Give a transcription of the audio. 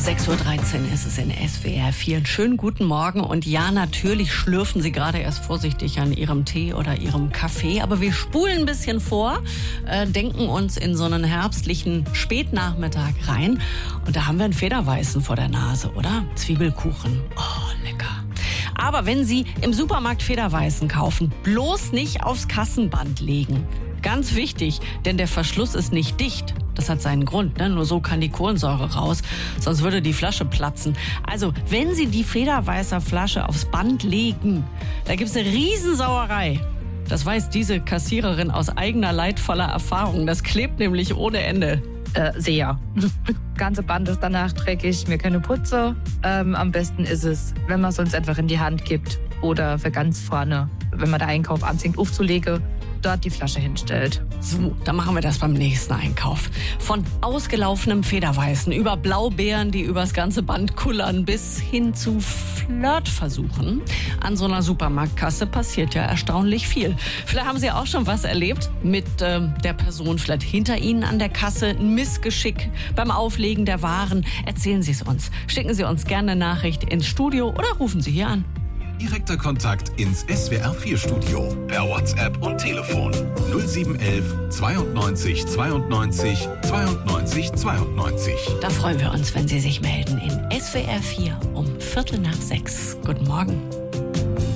6:13 Uhr ist es in SWR 4. Einen schönen guten Morgen. Und ja, natürlich schlürfen Sie gerade erst vorsichtig an Ihrem Tee oder Ihrem Kaffee. Aber wir spulen ein bisschen vor, denken uns in so einen herbstlichen Spätnachmittag rein. Und da haben wir einen Federweißen vor der Nase, oder? Zwiebelkuchen. Oh, lecker. Aber wenn Sie im Supermarkt Federweißen kaufen, bloß nicht aufs Kassenband legen. Ganz wichtig, denn der Verschluss ist nicht dicht. Das hat seinen Grund, ne? Nur so kann die Kohlensäure raus, sonst würde die Flasche platzen. Also, wenn Sie die Federweißer Flasche aufs Band legen, da gibt's eine Riesensauerei. Das weiß diese Kassiererin aus eigener leidvoller Erfahrung. Das klebt nämlich ohne Ende. Sehr. Das ganze Band ist danach dreckig, mir keine Putze. Am besten ist es, wenn man es uns einfach in die Hand gibt oder für ganz vorne, wenn man den Einkauf anfängt aufzulegen, dort die Flasche hinstellt. So, dann machen wir das beim nächsten Einkauf. Von ausgelaufenem Federweißen über Blaubeeren, die übers ganze Band kullern, bis hin zu Flirtversuchen. An so einer Supermarktkasse passiert ja erstaunlich viel. Vielleicht haben Sie auch schon was erlebt mit der Person vielleicht hinter Ihnen an der Kasse. Ein Missgeschick beim Auflegen der Waren. Erzählen Sie es uns. Schicken Sie uns gerne eine Nachricht ins Studio oder rufen Sie hier an. Direkter Kontakt ins SWR4-Studio per WhatsApp und Telefon 0711 92 92 92 92. Da freuen wir uns, wenn Sie sich melden in SWR 4 um 5:45. Guten Morgen.